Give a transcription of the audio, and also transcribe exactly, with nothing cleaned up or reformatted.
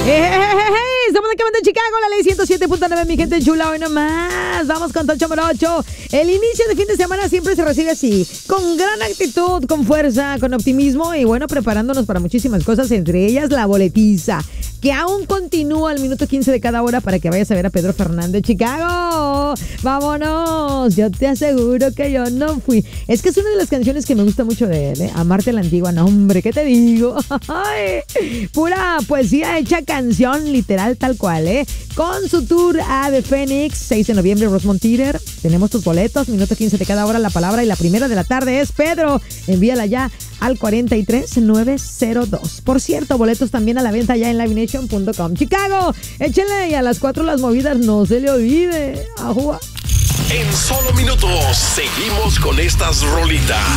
Estamos aquí en Chicago, la ley ciento siete punto nueve, mi gente chula, hoy nomás. Vamos con Tocho Morocho. El inicio de fin de semana siempre se recibe así, con gran actitud, con fuerza, con optimismo y bueno, preparándonos para muchísimas cosas, entre ellas la boletiza, que aún continúa al minuto quince de cada hora para que vayas a ver a Pedro Fernández. Chicago, vámonos, yo te aseguro que yo no fui. Es que es una de las canciones que me gusta mucho de él, ¿eh? Amarte la antigua, no hombre, ¿qué te digo? Ay, pura poesía hecha canción, literal, tal cual, ¿eh? Con su tour Ave Fénix, seis de noviembre, Rosemont Theater. Tenemos tus boletos, minuto quince de cada hora la palabra y la primera de la tarde es Pedro. Envíala ya al cuarenta y tres nueve cero dos. Por cierto, boletos también a la venta ya en live nation punto com. Chicago, échenle y a las cuatro las movidas, no se le olvide. Ajua. En solo minutos seguimos con estas rolitas.